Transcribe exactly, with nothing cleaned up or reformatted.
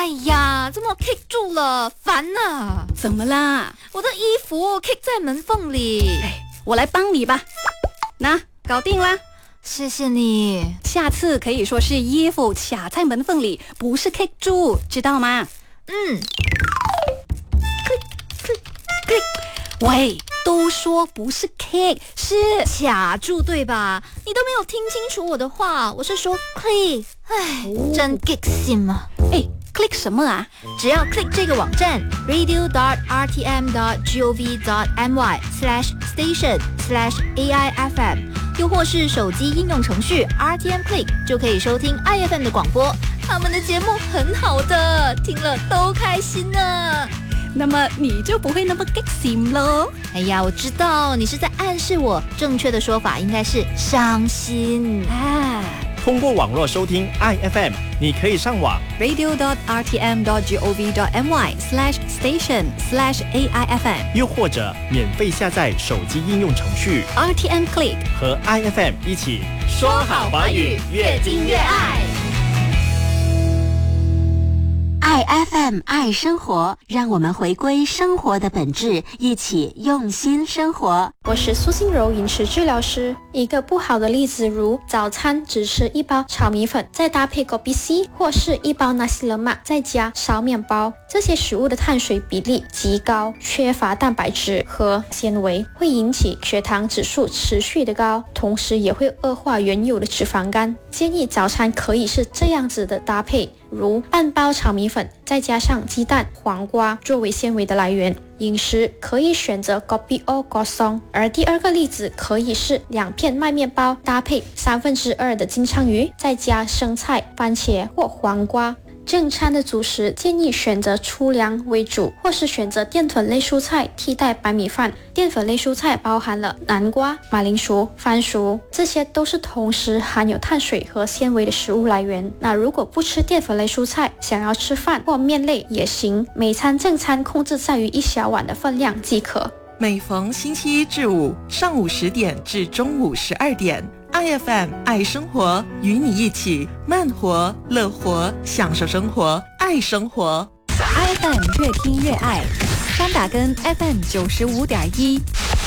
哎呀，怎么 kick 住了？烦啊！ 怎么啦？ 我的衣服 kick 在门缝里。 哎，我来帮你吧。那搞定啦。 谢谢你。 下次可以说是衣服卡在门缝里，不是 kick 住，知道吗？ 嗯。 喂，都说不是 kick， 是卡住对吧？你都没有听清楚我的话，我是说 click。唉，哦、真 kick 心啊！ 哎 ，click 什么啊？ 只要 click 这个网站 radio dot r t m dot gov dot my slash station slash a i f m， 又或是手机应用程序 R T M Click 就可以收听 I F M 的广播。他们的节目很好的，听了都开心呢。 那么你就不会那么 get 心咯。 哎呀，我知道你是在暗示我，正确的说法应该是伤心啊。 通过网络收听 I F M， 你可以上网 radio dot r t m dot gov dot my slash station slash a i f m， 又或者免费下载手机应用程序 R T M Click， 和 I F M 一起说好华语，越听越爱。 爱 F M 爱生活，让我们回归生活的本质，一起用心生活。 我是苏心柔饮食治疗师。一个不好的例子如早餐只吃一包炒米粉，再搭配 kopi C 或是一包 nasi lemak 再加烧面包，这些食物的碳水比例极高，缺乏蛋白质和纤维，会引起血糖指数持续的高，同时也会恶化原有的脂肪肝。建议早餐可以是这样子的搭配，如半包炒米粉再加上鸡蛋、黄瓜作为纤维的来源。饮食可以选择 kopi o kosong， 而第二个例子可以是两片麦面包搭配三分之二的金枪鱼，再加生菜、番茄或黄瓜。正餐的主食建议选择粗粮为主，或是选择淀粉类蔬菜替代白米饭。淀粉类蔬菜包含了南瓜、马铃薯、番薯，这些都是同时含有碳水和纤维的食物来源。那如果不吃淀粉类蔬菜，想要吃饭或面类也行。每餐正餐控制在于一小碗的分量即可。 每逢星期一至五上午十点至中午十二点，I F M 爱生活，与你一起慢活、乐活，享受生活，爱生活。 I F M 越听越爱，三打根 F M 九十五点一。